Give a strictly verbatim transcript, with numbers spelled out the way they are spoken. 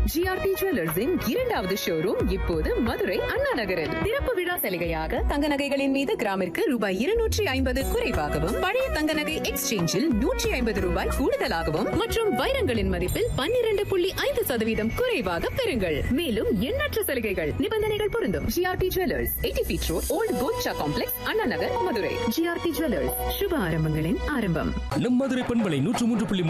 GRT ஜுவல்லர்ஸின் இரண்டாவது showroom இப்போது மதுரை அண்ணா நகரில். திறப்பு விழா சலுகையாக தங்க நகைகளின் மீது கிராமிற்கு ரூபாய் இருநூற்றி ஐம்பது குறைவாகவும், பழைய தங்க நகை எக்ஸ்சேஞ்சில் நூற்றி ஐம்பது ரூபாய் கூடுதலாகவும் மற்றும் வைரங்களின் மதிப்பில் பன்னிரண்டு புள்ளி ஐந்து சதவீதம் குறைவாக பெறுங்கள். மேலும் எண்ணற்ற சலுகைகள், நிபந்தனைகள் பொருந்தும். GRT jewellers, eighty feet road, volt கோல்ட்ஷா complex, Anna Nagar, Madurai. GRT jewellers, சுப ஆரம்பங்களின் ஆரம்பம். நம் மதுரை பண்பலை நூற்று மூன்று புள்ளி